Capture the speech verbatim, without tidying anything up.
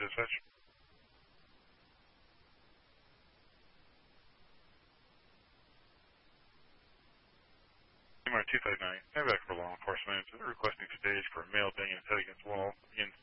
dispatch. M R two five nine, stand back for law enforcement. Requesting stage for a male banging his head against wall. Begin